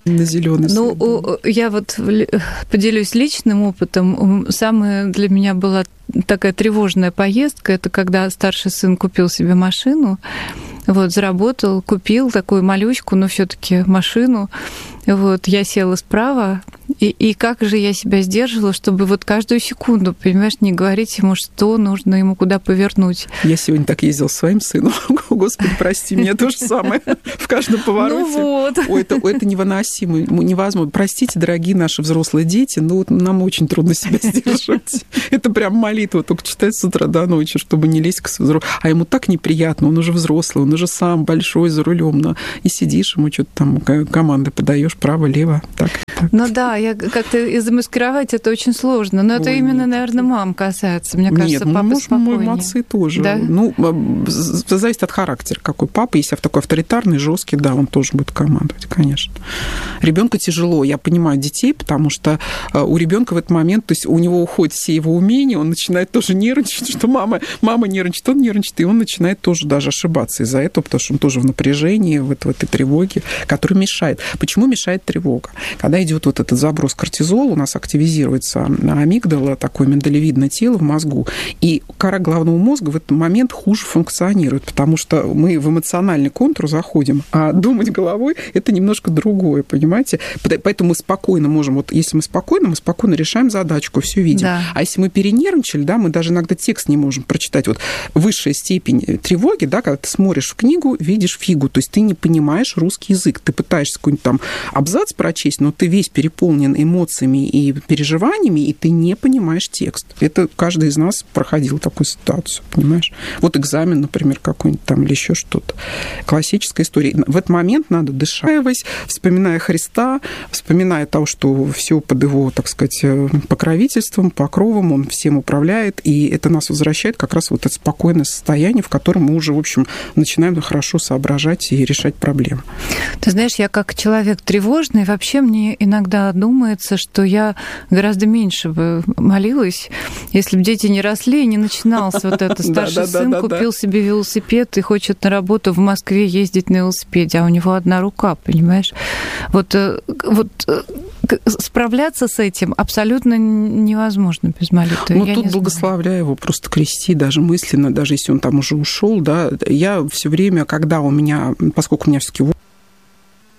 на зелёный свет. Ну, я вот поделюсь личным опытом. Самая для меня была такая тревожная поездка, это когда старший сын купил себе машину, вот, заработал, купил такую малючку, но все-таки машину. Вот, я села справа, и как же я себя сдерживала, чтобы вот каждую секунду, понимаешь, не говорить ему, что нужно ему куда повернуть. Я сегодня так ездила со своим сыном. Господи, прости, меня то же самое в каждом повороте. Ну вот. Ой, это невыносимо, невозможно. Простите, дорогие наши взрослые дети, но вот нам очень трудно себя сдерживать. Это прям молитва, только читать с утра до ночи, чтобы не лезть к взрослому. А ему так неприятно, он уже взрослый, он уже сам большой за рулем, и сидишь, ему что-то там команды подаешь право, лево, так. Ну да, я как-то и замаскировать это очень сложно. Но это именно, наверное, мам касается. Мне кажется, папа спокойнее. Нет, отцы тоже. Да? Ну, зависит от характера, какой папа. Если такой авторитарный, жесткий, да, он тоже будет командовать, конечно. Ребенку тяжело. Я понимаю детей, потому что у ребенка в этот момент, то есть у него уходят все его умения, он начинает тоже нервничать, что мама нервничает, он нервничает, и он начинает тоже даже ошибаться из-за этого, потому что он тоже в напряжении, в этой тревоге, которая мешает. Почему мешает тревога? Когда идет вот этот заброс кортизола, у нас активизируется амигдала, такое миндалевидное тело в мозгу, и кора головного мозга в этот момент хуже функционирует, потому что мы в эмоциональный контур заходим, а думать головой – это немножко другое, понимаете? Поэтому мы спокойно можем, вот если мы спокойно решаем задачку, все видим. Да. А если мы перенервничали, да, мы даже иногда текст не можем прочитать. Вот высшая степень тревоги, да, когда ты смотришь в книгу, видишь фигу, то есть ты не понимаешь русский язык, ты пытаешься какой-нибудь там абзац прочесть, но ты весь переполнен эмоциями и переживаниями, и ты не понимаешь текст. Это каждый из нас проходил такую ситуацию, понимаешь? Вот экзамен, например, какой-нибудь там или еще что-то. Классическая история. В этот момент надо дышать, вспоминая Христа, вспоминая того, что все под его, так сказать, покровительством, покровом, он всем управляет, и это нас возвращает как раз вот это спокойное состояние, в котором мы уже, в общем, начинаем хорошо соображать и решать проблемы. Ты знаешь, я как человек тревожный, вообще мне иногда думается, что я гораздо меньше бы молилась, если бы дети не росли и не начиналось вот это. Старший сын купил себе велосипед и хочет на работу в Москве ездить на велосипеде, а у него одна рука, понимаешь? Вот справляться с этим абсолютно невозможно без молитвы. Ну, тут благословляю его, просто крести даже мысленно, даже если он там уже ушел, да. Я все время, когда у меня, поскольку у меня все-таки